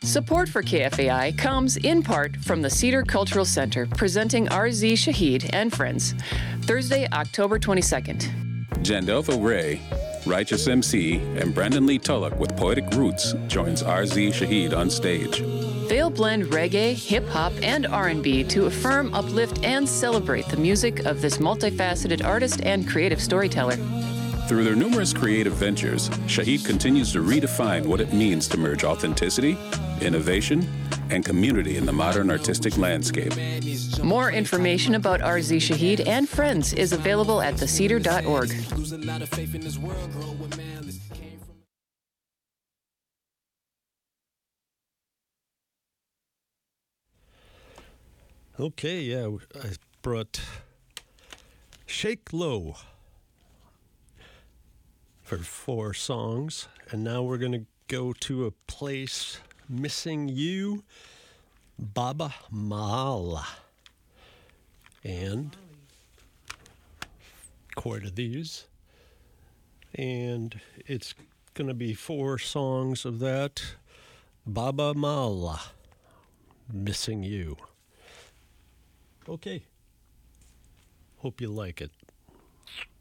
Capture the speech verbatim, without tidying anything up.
Support for K F A I comes in part from the Cedar Cultural Center, presenting R Z Shaheed and Friends, Thursday, October twenty-second. Jandeltha Ray, Righteous M C, and Brandon Lee Tulloch with Poetic Roots joins R Z Shaheed on stage. They'll blend reggae, hip-hop, and R and B to affirm, uplift, and celebrate the music of this multifaceted artist and creative storyteller. Through their numerous creative ventures, Shaheed continues to redefine what it means to merge authenticity, innovation, and community in the modern artistic landscape. More information about R Z Shaheed and Friends is available at the cedar dot org. Okay, yeah, I brought Shake Low for four songs, and now we're going to go to a place, Missing You, Baba Mala, and chord of these, and it's going to be four songs of that, Baba Mala, Missing You. Okay, hope you like it.